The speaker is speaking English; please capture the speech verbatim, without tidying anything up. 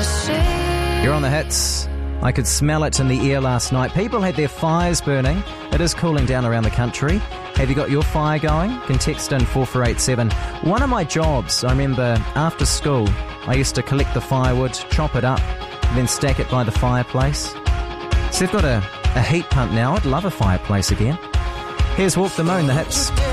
You're on the hits. I could smell it in the air last night. People had their fires burning. It is cooling down around the country. Have you got your fire going? You can text in four four eight seven. One of my jobs, I remember after school, I used to collect the firewood, chop it up, and then stack it by the fireplace. So they've got a, a heat pump now. I'd love a fireplace again. Here's Walk the Moon, the hits.